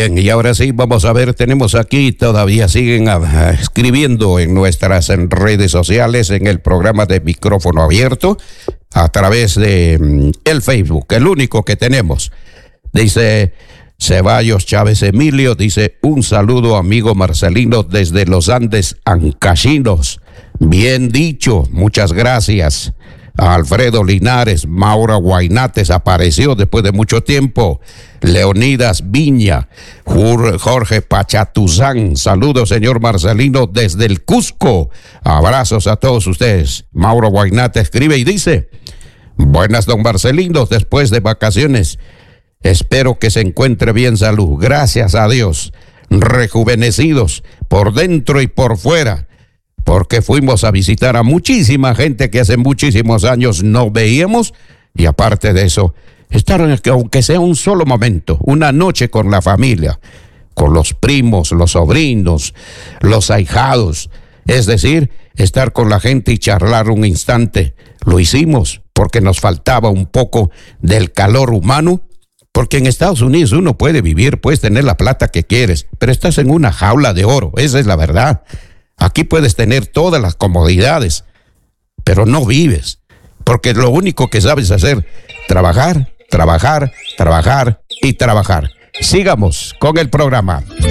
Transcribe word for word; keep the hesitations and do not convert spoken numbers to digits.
Bien, y ahora sí, vamos a ver, tenemos aquí, todavía siguen a, escribiendo en nuestras en redes sociales, en el programa de Micrófono Abierto, a través de mm, el Facebook, el único que tenemos. Dice Ceballos Chávez Emilio, dice, un saludo amigo Marcelino desde los Andes Ancachinos. Bien dicho, muchas gracias. Alfredo Linares, Maura Guainates apareció después de mucho tiempo. Leonidas Viña, Jorge Pachatuzán, saludos señor Marcelino desde el Cusco. Abrazos a todos ustedes. Mauro Guainates escribe y dice, buenas don Marcelino, después de vacaciones, espero que se encuentre bien salud. Gracias a Dios, rejuvenecidos por dentro y por fuera, porque fuimos a visitar a muchísima gente que hace muchísimos años no veíamos, y aparte de eso, estar, aunque sea un solo momento, una noche con la familia, con los primos, los sobrinos, los ahijados, es decir, estar con la gente y charlar un instante. Lo hicimos porque nos faltaba un poco del calor humano, porque en Estados Unidos uno puede vivir, puedes tener la plata que quieres, pero estás en una jaula de oro, esa es la verdad. Aquí puedes tener todas las comodidades, pero no vives, porque lo único que sabes hacer, trabajar, trabajar, trabajar y trabajar. Sigamos con el programa.